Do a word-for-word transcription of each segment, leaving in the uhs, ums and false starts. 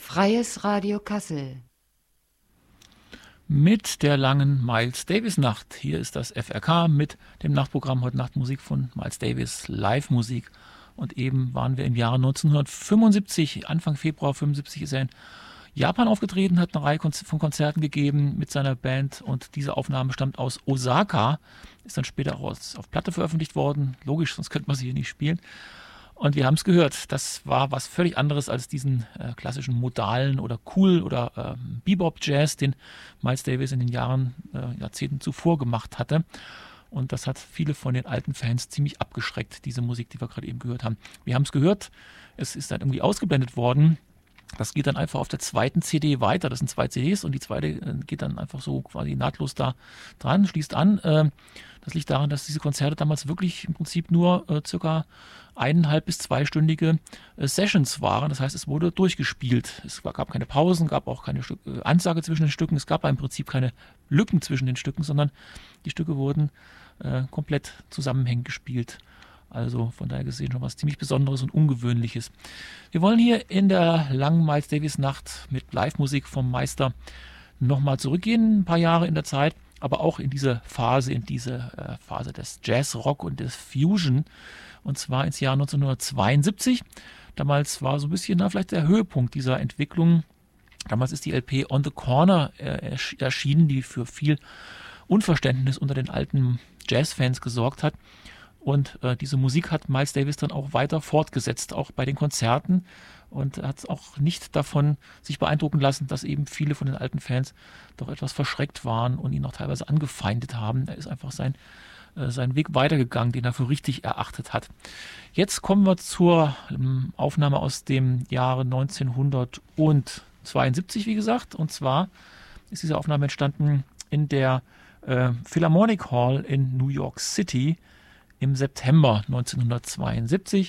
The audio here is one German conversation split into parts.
Freies Radio Kassel. Mit der langen Miles Davis Nacht. Hier ist das F R K mit dem Nachtprogramm heute Nacht Musik von Miles Davis, Live-Musik. Und eben waren wir im Jahre neunzehnhundertfünfundsiebzig, Anfang Februar fünfundsiebzig ist er in Japan aufgetreten, hat eine Reihe von Konzerten gegeben mit seiner Band und diese Aufnahme stammt aus Osaka, ist dann später auch auf Platte veröffentlicht worden. Logisch, sonst könnte man sie hier nicht spielen. Und wir haben es gehört, das war was völlig anderes als diesen äh, klassischen modalen oder cool oder äh, Bebop-Jazz, den Miles Davis in den Jahren, äh, Jahrzehnten zuvor gemacht hatte. Und das hat viele von den alten Fans ziemlich abgeschreckt, diese Musik, die wir gerade eben gehört haben. Wir haben es gehört, es ist dann irgendwie ausgeblendet worden. Das geht dann einfach auf der zweiten C D weiter. Das sind zwei C Ds und die zweite äh, geht dann einfach so quasi nahtlos da dran, schließt an. Äh, das liegt daran, dass diese Konzerte damals wirklich im Prinzip nur äh, circa eineinhalb bis zweistündige äh, Sessions waren. Das heißt, es wurde durchgespielt. Es gab keine Pausen, gab auch keine Stück, äh, Ansage zwischen den Stücken. Es gab im Prinzip keine Lücken zwischen den Stücken, sondern die Stücke wurden äh, komplett zusammenhängend gespielt. Also von daher gesehen schon was ziemlich Besonderes und Ungewöhnliches. Wir wollen hier in der langen Miles Davis Nacht mit Live-Musik vom Meister nochmal zurückgehen, ein paar Jahre in der Zeit, aber auch in diese Phase, in diese äh, Phase des Jazz-Rock und des Fusion, und zwar ins Jahr neunzehnhundertzweiundsiebzig. Damals war so ein bisschen na, vielleicht der Höhepunkt dieser Entwicklung. Damals ist die L P On the Corner äh, erschienen, die für viel Unverständnis unter den alten Jazz-Fans gesorgt hat. Und äh, diese Musik hat Miles Davis dann auch weiter fortgesetzt, auch bei den Konzerten. Und er hat auch nicht davon sich beeindrucken lassen, dass eben viele von den alten Fans doch etwas verschreckt waren und ihn auch teilweise angefeindet haben. Er ist einfach sein, äh, seinen Weg weitergegangen, den er für richtig erachtet hat. Jetzt kommen wir zur ähm, Aufnahme aus dem Jahre neunzehnhundertzweiundsiebzig, wie gesagt. Und zwar ist diese Aufnahme entstanden in der äh, Philharmonic Hall in New York City im September neunzehnhundertzweiundsiebzig,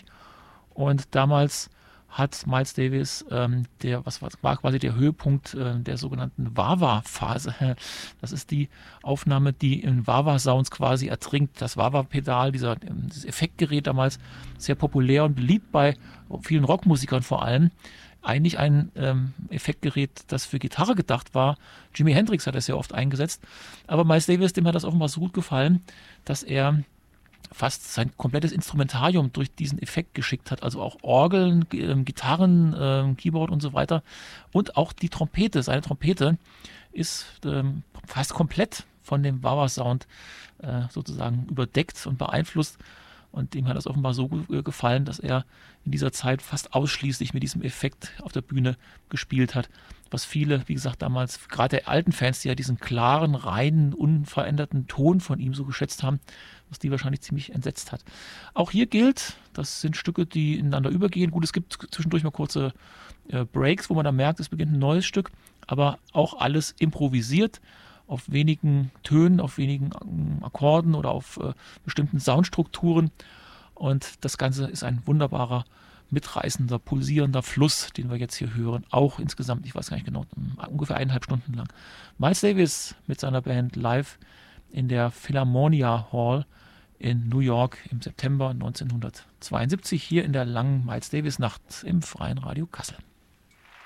und damals hat Miles Davis, ähm, der, was war, war quasi der Höhepunkt äh, der sogenannten Wah-Wah-Phase. Das ist die Aufnahme, die in Wah-Wah-Sounds quasi ertrinkt. Das Wah-Wah-Pedal, dieser, dieses Effektgerät damals sehr populär und beliebt bei vielen Rockmusikern vor allem. Eigentlich ein ähm, Effektgerät, das für Gitarre gedacht war. Jimi Hendrix hat es sehr oft eingesetzt. Aber Miles Davis, dem hat das offenbar so gut gefallen, dass er fast sein komplettes Instrumentarium durch diesen Effekt geschickt hat, also auch Orgeln, äh, Gitarren, äh, Keyboard und so weiter, und auch die Trompete. Seine Trompete ist ähm, fast komplett von dem Wah-Wah-Sound äh, sozusagen überdeckt und beeinflusst, und ihm hat das offenbar so äh, gefallen, dass er in dieser Zeit fast ausschließlich mit diesem Effekt auf der Bühne gespielt hat, was viele, wie gesagt, damals, gerade der alten Fans, die ja diesen klaren, reinen, unveränderten Ton von ihm so geschätzt haben, was die wahrscheinlich ziemlich entsetzt hat. Auch hier gilt, das sind Stücke, die ineinander übergehen. Gut, es gibt zwischendurch mal kurze äh, Breaks, wo man dann merkt, es beginnt ein neues Stück, aber auch alles improvisiert, auf wenigen Tönen, auf wenigen äh, Akkorden oder auf äh, bestimmten Soundstrukturen. Und das Ganze ist ein wunderbarer, mitreißender, pulsierender Fluss, den wir jetzt hier hören. Auch insgesamt, ich weiß gar nicht genau, ungefähr eineinhalb Stunden lang. Miles Davis mit seiner Band live in der Philharmonia Hall in New York im September neunzehnhundertzweiundsiebzig, hier in der langen Miles Davis Nacht im Freien Radio Kassel.